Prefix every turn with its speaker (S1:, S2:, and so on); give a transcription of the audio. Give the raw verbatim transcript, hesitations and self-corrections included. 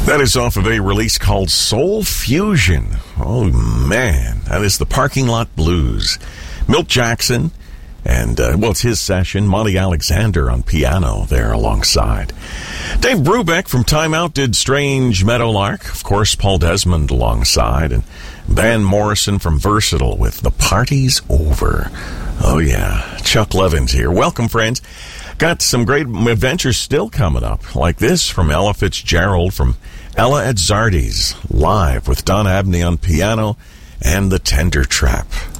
S1: That is off of a release called Soul Fusion. Oh, man. That is the Parking Lot Blues. Milt Jackson, and, uh, well, it's his session. Monty Alexander on piano there alongside. Dave Brubeck from Time Out did Strange Meadowlark. Of course, Paul Desmond alongside. And Van Morrison from Versatile with The Party's Over. Oh, yeah. Chuck Levin's here. Welcome, friends. Got some great adventures still coming up, like this from Ella Fitzgerald from Ella at Zardy's, live with Don Abney on piano and the Tender Trap.